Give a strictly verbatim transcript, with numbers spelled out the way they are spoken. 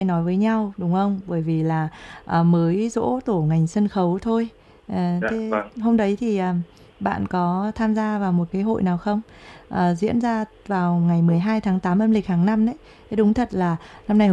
nói với nhau, đúng không? Bởi vì là, à, mới giỗ tổ ngành sân khấu thôi. Ờ, Dạ thế vâng. hôm đấy thì, à, bạn có tham gia vào một cái hội nào không? Ờ, diễn ra vào ngày mười hai tháng tám âm lịch hàng năm đấy. Thế đúng thật là năm nay